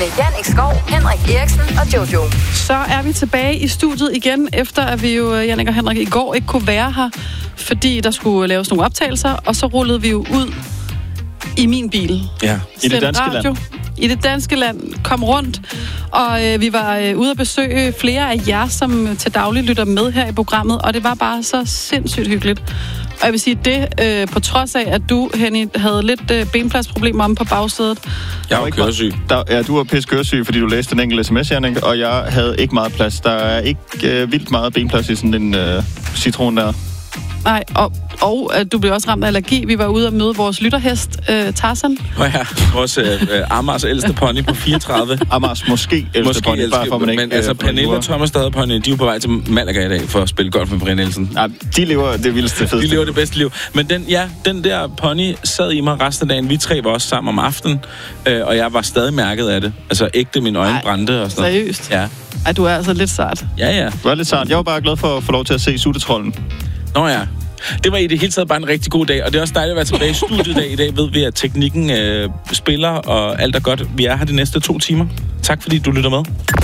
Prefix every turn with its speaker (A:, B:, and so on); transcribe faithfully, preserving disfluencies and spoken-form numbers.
A: med Jannik Skov, Henrik Eriksen og Jojo.
B: Så er vi tilbage i studiet igen, efter at vi jo, Jannik og Henrik, i går ikke kunne være her, fordi der skulle laves nogle optagelser, og så rullede vi jo ud i min bil.
C: Ja, i det danske
B: radio.
C: land.
B: I det danske land, kom rundt, og øh, vi var øh, ude at besøge flere af jer, som til daglig lytter med her i programmet, og det var bare så sindssygt hyggeligt. Og jeg vil sige det, øh, på trods af, at du, Henny, havde lidt øh, benpladsproblemer om på bagsædet.
C: Jeg var køresyg.
D: Der, ja, du var pisse køresyg, fordi du læste en enkelt sms, Jannik, og jeg havde ikke meget plads. Der er ikke øh, vildt meget benplads i sådan en øh, citron der.
B: Nej, og, og øh, du blev også ramt af allergi. Vi var ude at møde vores lytterhest, øh, Tarzan.
C: Åh ja, vores øh, Amars ældste pony på fireogtredive.
D: Amars måske ældste
C: Måske
D: pony,
C: ældste,
D: bare for man ikke...
C: men altså Pernille og Thomas Stade Pony, de er jo på vej til Malaga i dag for at spille golf med Brian Nielsen.
D: Nej, de lever det vildeste fedeste.
C: De lever det bedste liv. Men den, ja, den der pony sad i mig resten af dagen. Vi tre var også sammen om aftenen, øh, og jeg var stadig mærket af det. Altså ægte, mine øjne
B: Ej,
C: brændte og sådan noget.
B: Seriøst?
C: Ja.
B: Ej, du er altså lidt sart.
C: Ja, ja.
D: Det var lidt sart. Jeg var bare glad for at få lov til at se Suttetrollen.
C: Nå ja. Det var i det hele taget bare en rigtig god dag, og det er også dejligt at være tilbage i studiet i dag. I dag ved vi, at teknikken øh, spiller, og alt er godt. Vi er her de næste to timer. Tak fordi du lytter med.